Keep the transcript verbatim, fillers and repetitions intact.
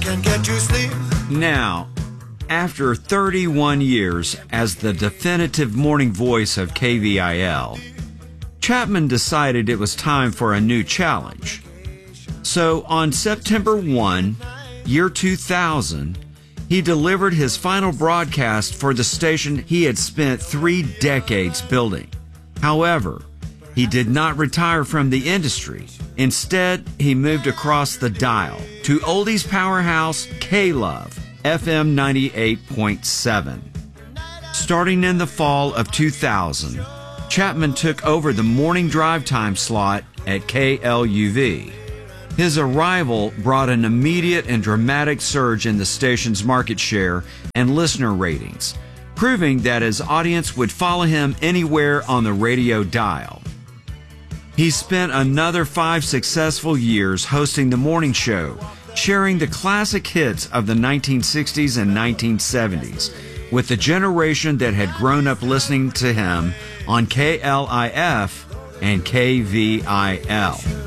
can't get to sleep. Now, after thirty-one years as the definitive morning voice of K V I L, Chapman decided it was time for a new challenge. So on September first, year two thousand, he delivered his final broadcast for the station he had spent three decades building. However, he did not retire from the industry. Instead, he moved across the dial to oldies powerhouse K-Love, F M ninety-eight point seven. Starting in the fall of two thousand, Chapman took over the morning drive time slot at K L U V. His arrival brought an immediate and dramatic surge in the station's market share and listener ratings, proving that his audience would follow him anywhere on the radio dial. He spent another five successful years hosting the morning show, sharing the classic hits of the nineteen sixties and nineteen seventies with the generation that had grown up listening to him on K L I F and K V I L.